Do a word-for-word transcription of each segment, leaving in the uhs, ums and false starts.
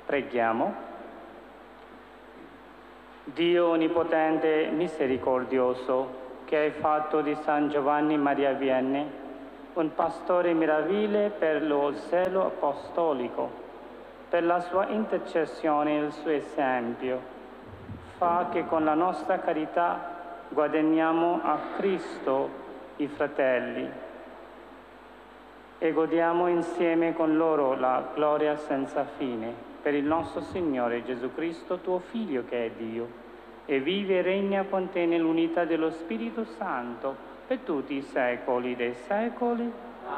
Preghiamo. Dio onnipotente e misericordioso, che hai fatto di San Giovanni Maria Vianney un pastore meraviglia per lo zelo apostolico, per la sua intercessione e il suo esempio, fa che con la nostra carità guadagniamo a Cristo i fratelli e godiamo insieme con loro la gloria senza fine. Per il nostro Signore Gesù Cristo, tuo Figlio che è Dio, e vive e regna con te nell'unità dello Spirito Santo per tutti i secoli dei secoli.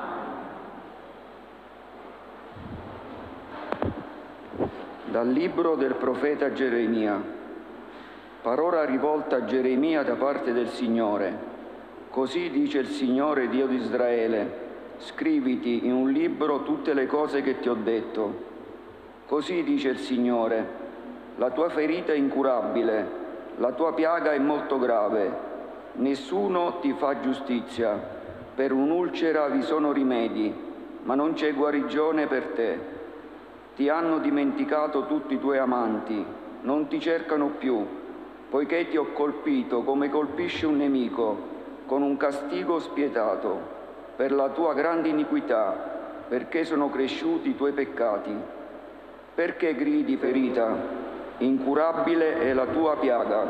Dal libro del profeta Geremia. Parola rivolta a Geremia da parte del Signore. Così dice il Signore Dio di Israele: scriviti in un libro tutte le cose che ti ho detto. Così dice il Signore: la tua ferita è incurabile, la tua piaga è molto grave, nessuno ti fa giustizia, per un'ulcera vi sono rimedi, ma non c'è guarigione per te. Ti hanno dimenticato tutti i tuoi amanti, non ti cercano più, poiché ti ho colpito come colpisce un nemico, con un castigo spietato, per la tua grande iniquità, perché sono cresciuti i tuoi peccati. Perché gridi ferita? Incurabile è la tua piaga.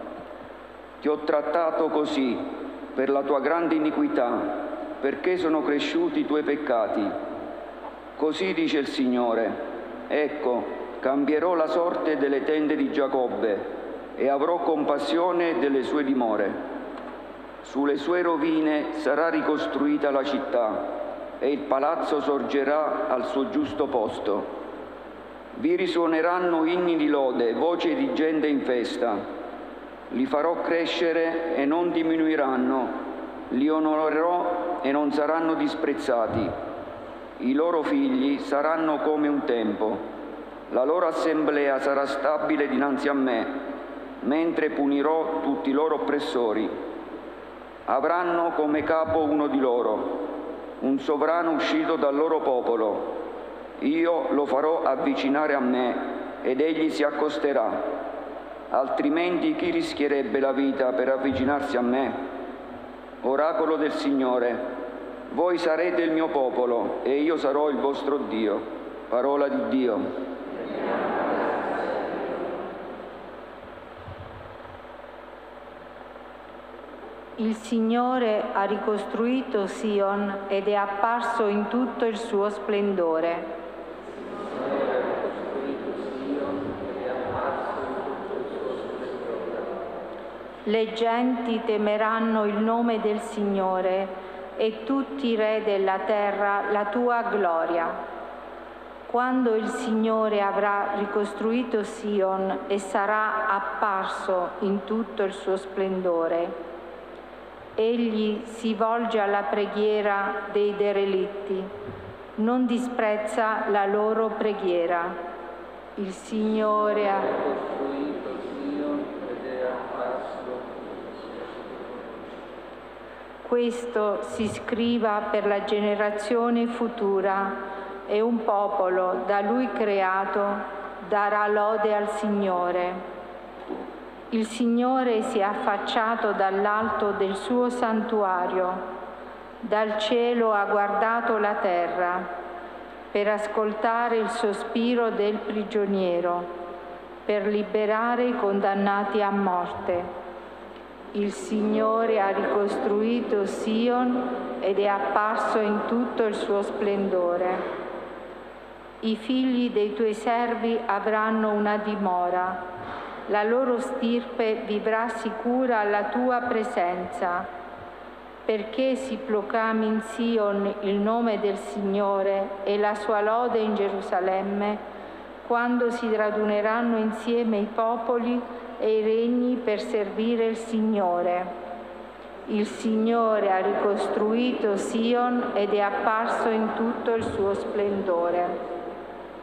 Ti ho trattato così per la tua grande iniquità, perché sono cresciuti i tuoi peccati. Così dice il Signore: ecco, cambierò la sorte delle tende di Giacobbe e avrò compassione delle sue dimore. Sulle sue rovine sarà ricostruita la città e il palazzo sorgerà al suo giusto posto. Vi risuoneranno inni di lode, voci di gente in festa. Li farò crescere e non diminuiranno, li onorerò e non saranno disprezzati. I loro figli saranno come un tempo. La loro assemblea sarà stabile dinanzi a me, mentre punirò tutti i loro oppressori. Avranno come capo uno di loro, un sovrano uscito dal loro popolo. Io lo farò avvicinare a me ed egli si accosterà. Altrimenti chi rischierebbe la vita per avvicinarsi a me? Oracolo del Signore: voi sarete il mio popolo e io sarò il vostro Dio. Parola di Dio. Il Signore ha ricostruito Sion ed è apparso in tutto il suo splendore. Le genti temeranno il nome del Signore e tutti i re della terra la tua gloria. Quando il Signore avrà ricostruito Sion e sarà apparso in tutto il suo splendore, egli si volge alla preghiera dei derelitti, non disprezza la loro preghiera. Il Signore ha ricostruito Sion ed è apparso. Questo si scriva per la generazione futura, e un popolo da Lui creato darà lode al Signore. Il Signore si è affacciato dall'alto del suo santuario, dal cielo ha guardato la terra per ascoltare il sospiro del prigioniero, per liberare i condannati a morte. Il Signore ha ricostruito Sion ed è apparso in tutto il suo splendore. I figli dei tuoi servi avranno una dimora, la loro stirpe vivrà sicura alla tua presenza, perché si proclami in Sion il nome del Signore e la sua lode in Gerusalemme, quando si raduneranno insieme i popoli e i regni per servire il Signore. Il Signore ha ricostruito Sion ed è apparso in tutto il suo splendore.